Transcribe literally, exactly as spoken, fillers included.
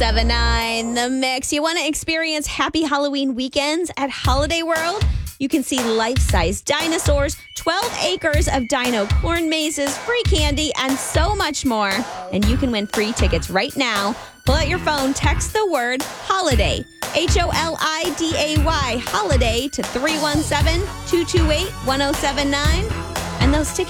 seven nine The Mix. You want to experience happy Halloween weekends at Holiday World? You can see life-size dinosaurs, twelve acres of dino corn mazes, free candy, and so much more. And you can win free tickets right now. Pull out your phone, text the word HOLIDAY, H O L I D A Y, HOLIDAY to three one seven, two two eight, one oh seven nine. And those tickets